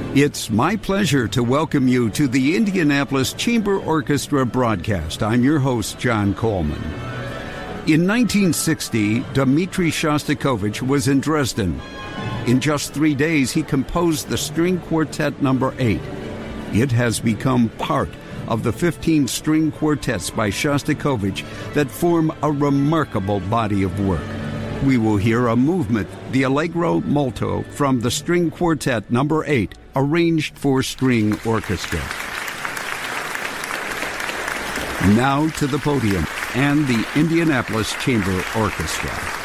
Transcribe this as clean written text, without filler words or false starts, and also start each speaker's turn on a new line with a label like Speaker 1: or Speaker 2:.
Speaker 1: It's my pleasure to welcome you to the Indianapolis Chamber Orchestra broadcast. I'm your host, John Coleman. In 1960, Dmitri Shostakovich was in Dresden. In just 3 days, he composed the String Quartet No. 8. It has become part of the 15 string quartets by Shostakovich that form a remarkable body of work. We will hear a movement, the Allegro Molto, from the String Quartet No. 8, arranged for string orchestra. Now to the podium and the Indianapolis Chamber Orchestra.